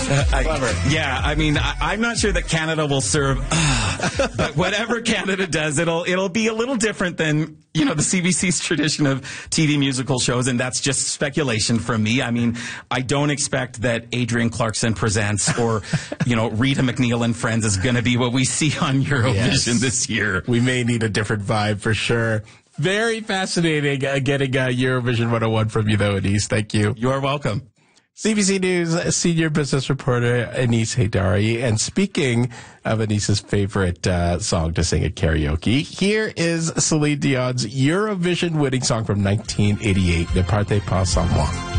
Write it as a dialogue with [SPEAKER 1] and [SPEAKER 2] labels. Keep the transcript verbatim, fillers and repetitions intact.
[SPEAKER 1] Uh, I,
[SPEAKER 2] Clever.
[SPEAKER 1] Yeah, I mean, I, I'm not sure that Canada will serve, uh, but whatever Canada does, it'll it'll be a little different than, you know, the C B C's tradition of T V musical shows, and that's just speculation from me. I mean, I don't expect that Adrian Clarkson Presents or, you know, Rita McNeil and Friends is going to be what we see on Eurovision
[SPEAKER 2] Yes.
[SPEAKER 1] this year.
[SPEAKER 2] We may need a different vibe for sure. Very fascinating uh, getting uh, Eurovision one oh one from you, though, Anis. Thank you.
[SPEAKER 1] You are welcome.
[SPEAKER 2] C B C News senior business reporter Anis Haidari. And speaking of Anis's favorite uh, song to sing at karaoke, here is Celine Dion's Eurovision winning song from nineteen eighty-eight, Ne partez pas sans moi.